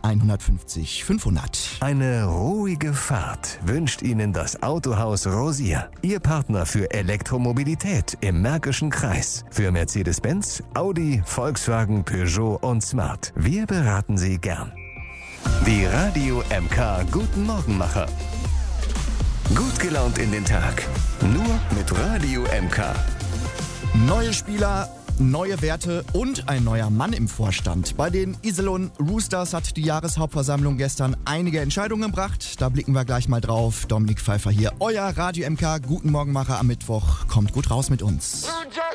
150 500. Eine ruhige Fahrt wünscht Ihnen das Autohaus Rosier. Ihr Partner für Elektromobilität im Märkischen Kreis. Für Mercedes-Benz, Audi, Volkswagen, Peugeot und Smart. Wir beraten Sie gern. Die Radio MK Guten Morgenmacher. Gut gelaunt in den Tag. Nur mit Radio MK. Neue Spieler, neue Werte und ein neuer Mann im Vorstand. Bei den Iserlohn Roosters hat die Jahreshauptversammlung gestern einige Entscheidungen gebracht. Da blicken wir gleich mal drauf. Dominik Pfeiffer hier, euer Radio MK Guten Morgenmacher am Mittwoch. Kommt gut raus mit uns.